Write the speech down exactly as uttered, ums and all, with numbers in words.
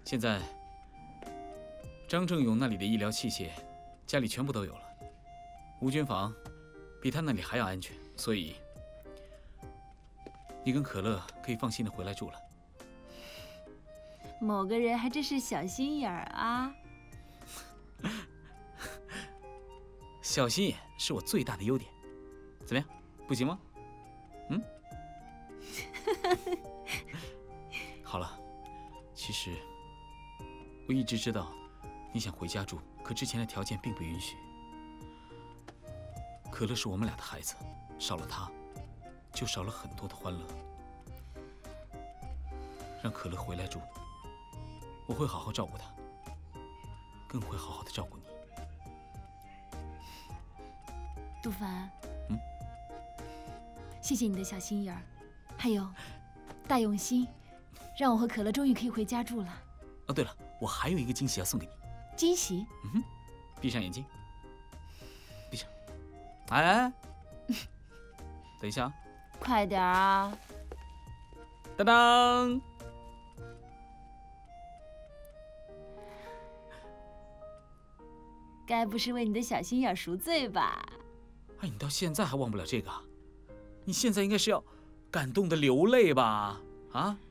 现在张正勇那里的医疗器械，家里全部都有了。无菌房比他那里还要安全，所以你跟可乐可以放心的回来住了。 某个人还真是小心眼儿啊！ 小心眼是我最大的优点，怎么样？不行吗？嗯？好了，其实我一直知道你想回家住，可之前的条件并不允许。可乐是我们俩的孩子，少了他，就少了很多的欢乐。让可乐回来住，我会好好照顾他，更会好好的照顾你。 杜凡， 嗯， 谢谢你的小心眼儿，还有大用心，让我和可乐终于可以回家住了。 哦，对了，我还有一个惊喜要送给你。 惊喜？ 嗯哼，闭上眼睛，闭上。哎，等一下， 快点啊！ 当当， 该不是为你的小心眼赎罪吧？ 哎，你到现在还忘不了这个？你现在应该是要感动的流泪吧？啊？